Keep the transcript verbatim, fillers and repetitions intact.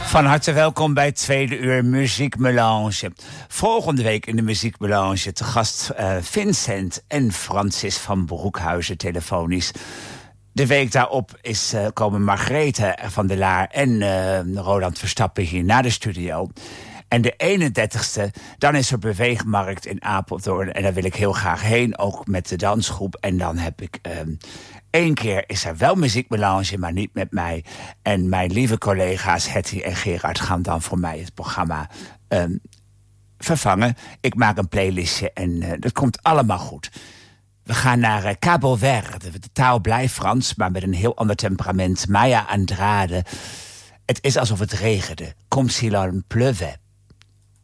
Van harte welkom bij het tweede uur Muziek Melange. Volgende week in de Muziek Melange te gast uh, Vincent en Francis van Broekhuizen telefonisch. De week daarop is, uh, komen Margrethe van der Laar en uh, Roland Verstappen hier naar de studio. En de eenendertigste, dan is er Beweegmarkt in Apeldoorn. En daar wil ik heel graag heen, ook met de dansgroep. En dan heb ik... Um, Eén keer is er wel muziekmelange, maar niet met mij. En mijn lieve collega's Hetty en Gerard gaan dan voor mij het programma um, vervangen. Ik maak een playlistje en uh, dat komt allemaal goed. We gaan naar uh, Cabo Verde. De taal blijft Frans, maar met een heel ander temperament. Maya Andrade. Het is alsof het regende. Comme s'il en pleuvait.